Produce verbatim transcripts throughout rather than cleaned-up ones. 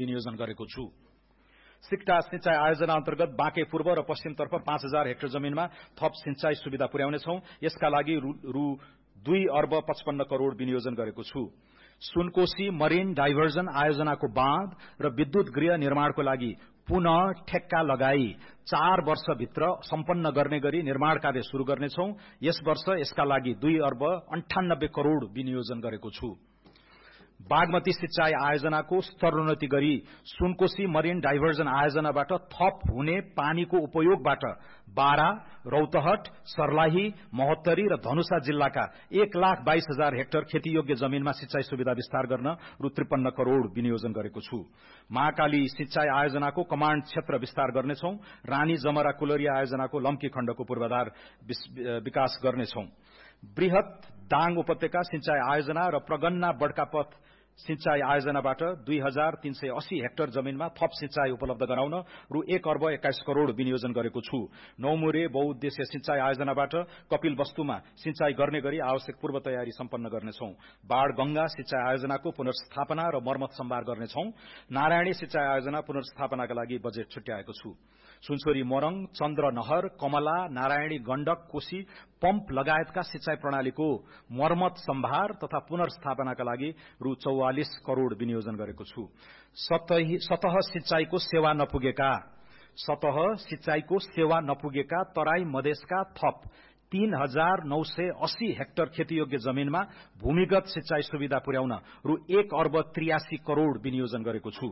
विनियोजन गरेको छु। सिक्टा सिंचाई आयोजना अन्तर्गत बाँके पूर्व र पश्चिमतर्फ पाँच हजार हेक्टर जमिनमा थप सिंचाई सुविधा पुर्याउनेछौं। यसका लागि रु दुई अर्ब पचपन्न करोड़ विनियोजन गरेको छु। सुनकोशी मरीन डाइभर्जन आयोजनाको बाँध र विद्युत गृह निर्माणको लागि पुनः ठेक्का लगाई चार वर्षभित्र सम्पन्न गर्ने गरी निर्माण कार्य शुरू गर्नेछौं। यस वर्ष यसका लागि दुई अर्ब अन्ठानब्बे करोड़ विनियोजन गरेको छु। बागमती सिंचाई आयोजनाको स्तरोन्नति गरी सुनकोशी मरीन डाइभर्जन आयोजनाबाट थप हुने पानीको उपयोगबाट बारा, रौतहट, सर्लाही, महोत्तरी र धनुषा जिल्लाका एक लाख बाइस हजार हेक्टर खेतीयोग्य जमिनमा सिंचाई सुविधा विस्तार गर्न रु त्रिपन्न करोड़ विनियोजन गरेको छु। महाकाली सिंचाई आयोजनाको कमाण्ड क्षेत्र विस्तार गर्नेछौं। रानी जमरा कुलरिया आयोजनाको लम्की खण्डको पूर्वाधार विकास गर्नेछौं। बृहत दाङ उपत्यका सिंचाई आयोजना र प्रगन्ना बडकापथ सिंचाई आयोजनाबाट दुई हजार तीन सय अस्सी हेक्टर जमिनमा थप सिंचाई उपलब्ध गराउन रु एक अर्ब एक्काइस करोड़ विनियोजन गरेको छु। नौमुरे बहुउद्देश्य सिंचाई आयोजनाबाट कपिल वस्तुमा सिंचाई गर्ने गरी आवश्यक पूर्व तयारी सम्पन्न गर्नेछौं। बाढ़ गंगा सिंचाई आयोजनाको पुनर्स्थापना र मर्मत सम्भार गर्नेछौं। नारायणी सिंचाई आयोजना पुनर्स्थापनाका लागि बजेट छुट्याएको छु। सुनसोरी मोरङ, चन्द्रनहर, कमला, नारायणी गण्डक, कोशी पम्प लगायतका सिंचाई प्रणालीको मर्मत सम्भार तथा पुनर्स्थापनाका लागि रु चौवालिस करोड़ विनियोजन गरेको छु। सतह सिंचाईको सेवा नपुगेका सतह सिंचाईको सेवा नपुगेका तराई मधेसका थप तीन हजार नौ सय अस्सी हेक्टर खेतीयोग्य जमिनमा भूमिगत सिंचाई सुविधा पुर्याउन रु एक अर्ब त्रियासी करोड़ विनियोजन गरेको छु।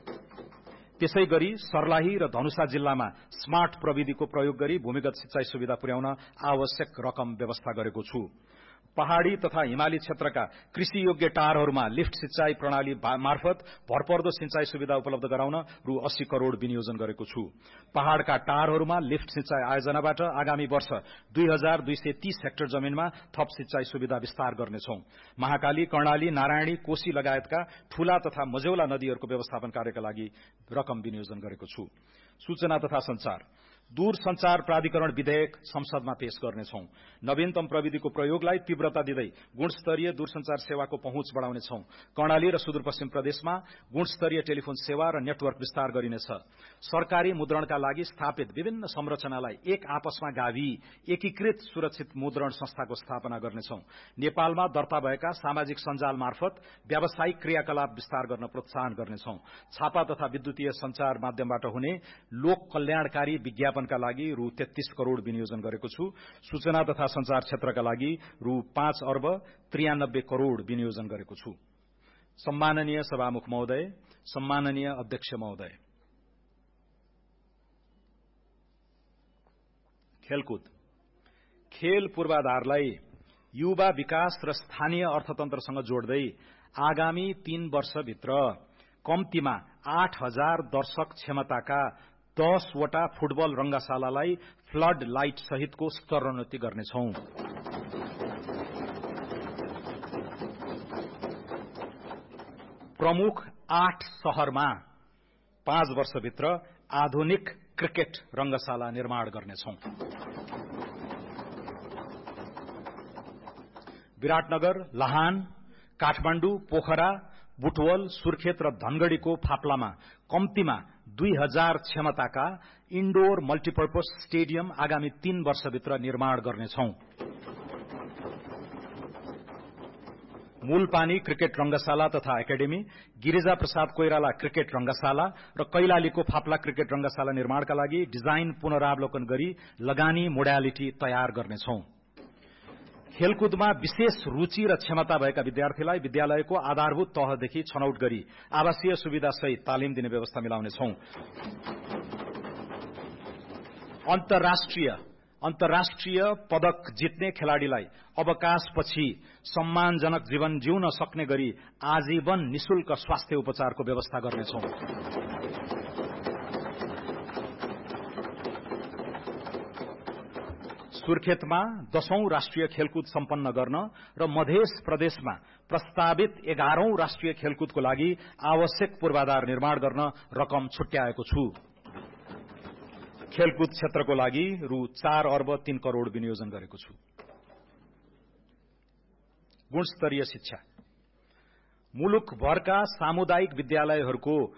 त्यसैगरी सर्लाही र धनुषा जिल्लामा स्मार्ट प्रविधिको प्रयोग गरी भूमिगत सिंचाई सुविधा पुर्याउन आवश्यक रकम व्यवस्था गरेको छु। पहाड़ी तथा हिमाली क्षेत्रका कृषि योग्य टारहरूमा लिफ्ट सिंचाई प्रणाली मार्फत भरपर्दो सिंचाई सुविधा उपलब्ध गराउन रु अस्सी करोड़ विनियोजन गरेको छु। पहाड़का टारहरूमा लिफ्ट सिंचाई आयोजनाबाट आगामी वर्ष दुई हजार दुई सय तीस हेक्टर जमिनमा थप सिंचाई सुविधा विस्तार गर्नेछौं। महाकाली, कर्णाली, नारायणी, कोशी लगायतका ठूला तथा मझौला नदीहरूको व्यवस्थापन कार्यका लागि रकम विनियोजन गरेको छु। सूचना तथा संचार दूरसंचार प्राधिकरण विधेयक संसदमा पेश गर्नेछौं। नवीनतम प्रविधिको प्रयोगलाई तीव्रता दिँदै गुणस्तरीय दूरसंचार सेवाको पहुँच बढ़ाउनेछौं। कर्णाली र सुदूरपश्चिम प्रदेशमा गुणस्तरीय टेलिफोन सेवा र नेटवर्क विस्तार गरिनेछ। सरकारी मुद्रणका लागि स्थापित विभिन्न संरचनालाई एक आपसमा गाभी एकीकृत सुरक्षित मुद्रण संस्थाको स्थापना गर्नेछौं। नेपालमा दर्ता भएका सामाजिक सञ्जाल मार्फत व्यावसायिक क्रियाकलाप विस्तार गर्न प्रोत्साहन गर्नेछौं। छापा तथा विद्युतीय संचार माध्यमबाट हुने लोक कल्याणकारी विज्ञापन का लागि रु तेत्तीस करोड़ विनियोजन गरेको छु। सूचना तथा संचार क्षेत्रका लागि रु पाँच अर्ब त्रियानब्बे करोड़ विनियोजन गरेको छु। सम्माननीय सभामुख महोदय, सम्माननीय अध्यक्ष महोदय, खेलकुद खेल पूर्वाधारलाई युवा विकास र स्थानीय अर्थतन्त्रसँग जोड्दै आगामी तीन वर्षभित्र कम्तीमा आठ हजार दर्शक क्षमताका दसवटा फुटबल रंगशालालाई फ्लड लाइट सहितको स्तरोन्नति गर्नेछौं। प्रमुख आठ शहरमा पाँच वर्षभित्र आधुनिक क्रिकेट रंगशाला निर्माण गर्नेछौं। विराटनगर, लाहान, काठमाडौँ, पोखरा, बुटवल, सुर्खेत र धनगढ़ीको फाप्लामा कम्तीमा दुई हजार क्षमताका इन्डोर मल्टिपर्पज स्टेडियम आगामी तीन वर्षभित्र निर्माण गर्नेछौं। मूलपानी क्रिकेट रंगशाला तथा एकाडेमी, गिरिजा प्रसाद कोइराला क्रिकेट रंगशाला र कैलालीको फाप्ला क्रिकेट रंगशाला निर्माणका लागि डिजाइन पुनरावलोकन गरी लगानी मोडालिटी तयार गर्नेछौं। खेलकुदमा विशेष रुचि र क्षमता भएका विद्यार्थीलाई विद्यालयको आधारभूत तहदेखि छनौट गरी आवासीय सुविधा सहित तालिम दिने व्यवस्था मिलाउनेछौं। अन्तर्राष्ट्रिय अन्तर्राष्ट्रिय पदक जित्ने खेलाड़ीलाई अवकाशपछि सम्मानजनक जीवन जिउन सक्ने गरी आजीवन निशुल्क स्वास्थ्य उपचारको व्यवस्था गर्नेछौं। सुर्खेतमा दशौं राष्ट्रिय खेलकुद सम्पन्न गर्न र मधेस प्रदेशमा प्रस्तावित एघारौं राष्ट्रिय खेलकुदको लागि आवश्यक पूर्वाधार निर्माण गर्न रकम छुट्याएको छु। खेलकुद क्षेत्रको लागि रु चार अर्ब तीन करोड़ विनियोजन गरेको छु। गुणस्तरीय शिक्षा मुलुकभरका सामुदायिक विद्यालयहरूको